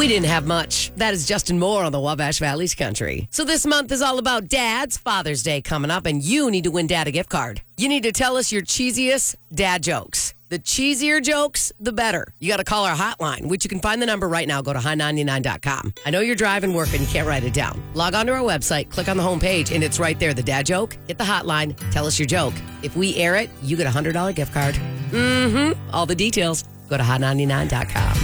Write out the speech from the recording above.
We didn't have much. That is Justin Moore on the Wabash Valley's Country. So this month is all about dads. Father's Day coming up, and you need to win Dad a gift card. You need to tell us your cheesiest dad jokes. The cheesier jokes, the better. You got to call our hotline, which you can find the number right now. Go to high99.com. I know you're driving, working, you can't write it down. Log on to our website, click on the homepage, and it's right there. The dad joke, hit the hotline, tell us your joke. If we air it, you get a $100 gift card. All the details. Go to high99.com.